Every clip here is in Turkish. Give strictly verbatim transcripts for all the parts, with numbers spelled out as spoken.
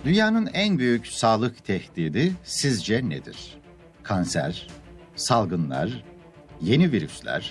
Dünyanın en büyük sağlık tehdidi sizce nedir? Kanser, salgınlar, yeni virüsler.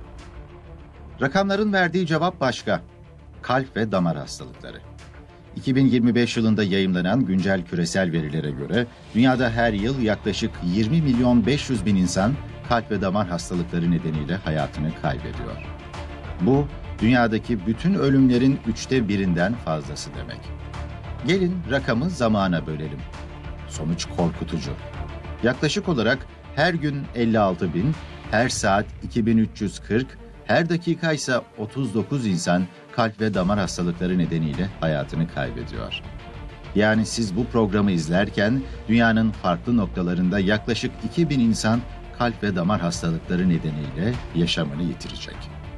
Rakamların verdiği cevap başka. Kalp ve damar hastalıkları. iki bin yirmi beş yılında yayımlanan güncel küresel verilere göre dünyada her yıl yaklaşık yirmi milyon beş yüz bin insan kalp ve damar hastalıkları nedeniyle hayatını kaybediyor. Bu, dünyadaki bütün ölümlerin üçte birinden fazlası demek. Gelin rakamı zamana bölelim. Sonuç korkutucu. Yaklaşık olarak her gün elli altı bin, her saat iki bin üç yüz kırk, her dakika ise otuz dokuz insan kalp ve damar hastalıkları nedeniyle hayatını kaybediyor. Yani siz bu programı izlerken dünyanın farklı noktalarında yaklaşık iki bin insan kalp ve damar hastalıkları nedeniyle yaşamını yitirecek.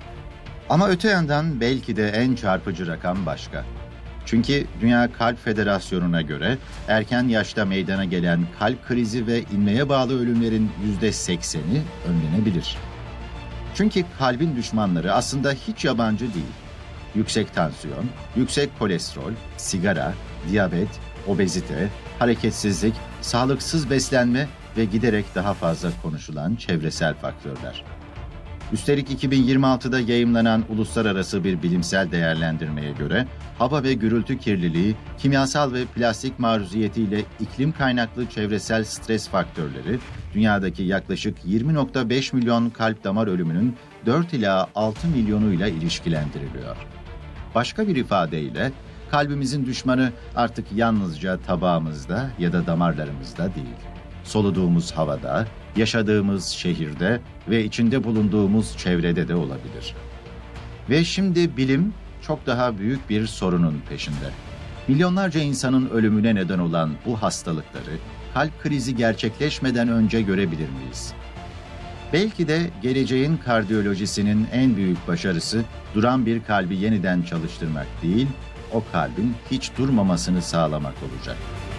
Ama öte yandan belki de en çarpıcı rakam başka. Çünkü Dünya Kalp Federasyonu'na göre erken yaşta meydana gelen kalp krizi ve inmeye bağlı ölümlerin yüzde sekseni önlenebilir. Çünkü kalbin düşmanları aslında hiç yabancı değil. Yüksek tansiyon, yüksek kolesterol, sigara, diyabet, obezite, hareketsizlik, sağlıksız beslenme ve giderek daha fazla konuşulan çevresel faktörler. Üstelik iki bin yirmi altıda yayımlanan uluslararası bir bilimsel değerlendirmeye göre hava ve gürültü kirliliği, kimyasal ve plastik maruziyetiyle iklim kaynaklı çevresel stres faktörleri dünyadaki yaklaşık yirmi virgül beş milyon kalp damar ölümünün dört ila altı milyonuyla ilişkilendiriliyor. Başka bir ifadeyle kalbimizin düşmanı artık yalnızca tabağımızda ya da damarlarımızda değil. Soluduğumuz havada, yaşadığımız şehirde ve içinde bulunduğumuz çevrede de olabilir. Ve şimdi bilim çok daha büyük bir sorunun peşinde. Milyonlarca insanın ölümüne neden olan bu hastalıkları kalp krizi gerçekleşmeden önce görebilir miyiz? Belki de geleceğin kardiyolojisinin en büyük başarısı duran bir kalbi yeniden çalıştırmak değil, o kalbin hiç durmamasını sağlamak olacak.